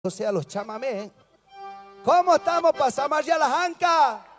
o sea, los chamamés. ¿Cómo estamos? Pasamos ya la janca.